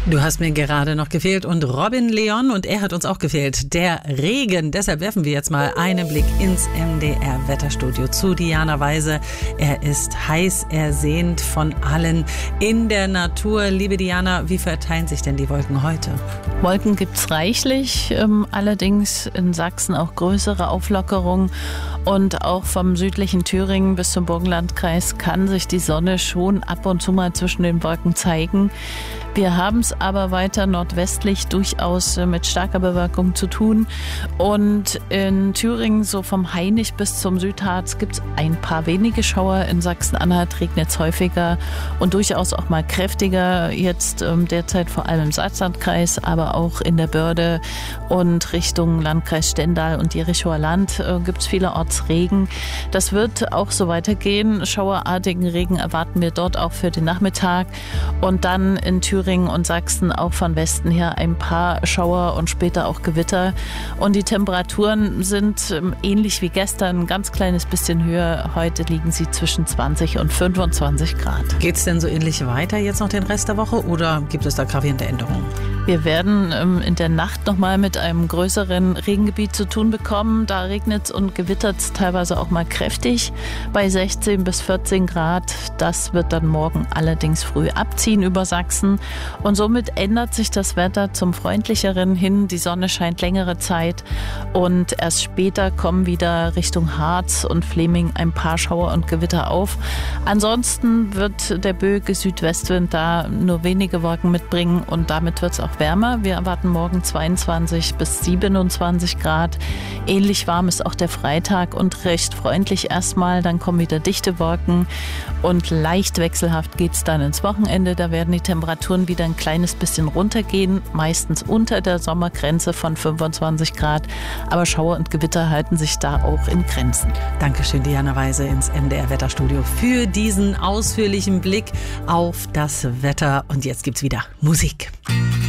Du hast mir gerade noch gefehlt und Robin Leon, und er hat uns auch gefehlt, der Regen. Deshalb werfen wir jetzt mal einen Blick ins MDR-Wetterstudio zu Diana Weise. Er ist heiß ersehnt von allen in der Natur. Liebe Diana, wie verteilen sich denn die Wolken heute? Wolken gibt's reichlich, allerdings in Sachsen auch größere Auflockerungen. Und auch vom südlichen Thüringen bis zum Burgenlandkreis kann sich die Sonne schon ab und zu mal zwischen den Wolken zeigen. Wir haben es aber weiter nordwestlich durchaus mit starker Bewölkung zu tun. Und in Thüringen, so vom Hainich bis zum Südharz, gibt es ein paar wenige Schauer. In Sachsen-Anhalt regnet es häufiger und durchaus auch mal kräftiger. Jetzt derzeit vor allem im Salzlandkreis, aber auch in der Börde und Richtung Landkreis Stendal und Jerichower Land gibt es vielerorts Regen. Das wird auch so weitergehen. Schauerartigen Regen erwarten wir dort auch für den Nachmittag. Und dann in Thüringen und Sachsen auch von Westen her ein paar Schauer und später auch Gewitter. Und die Temperaturen sind ähnlich wie gestern, ein ganz kleines bisschen höher. Heute liegen sie zwischen 20 und 25 Grad. Geht es denn so ähnlich weiter jetzt noch den Rest der Woche oder gibt es da gravierende Änderungen? Wir werden in der Nacht nochmal mit einem größeren Regengebiet zu tun bekommen. Da regnet es und gewittert es teilweise auch mal kräftig bei 16 bis 14 Grad. Das wird dann morgen allerdings früh abziehen über Sachsen. Und somit ändert sich das Wetter zum Freundlicheren hin. Die Sonne scheint längere Zeit und erst später kommen wieder Richtung Harz und Fleming ein paar Schauer und Gewitter auf. Ansonsten wird der böige Südwestwind da nur wenige Wolken mitbringen und damit wird es auch wärmer. Wir erwarten morgen 22 bis 27 Grad. Ähnlich warm ist auch der Freitag und recht freundlich erstmal. Dann kommen wieder dichte Wolken und leicht wechselhaft geht es dann ins Wochenende. Da werden die Temperaturen wieder ein kleines bisschen runtergehen, meistens unter der Sommergrenze von 25 Grad. Aber Schauer und Gewitter halten sich da auch in Grenzen. Dankeschön, Diana Weise ins MDR-Wetterstudio für diesen ausführlichen Blick auf das Wetter. Und jetzt gibt's wieder Musik.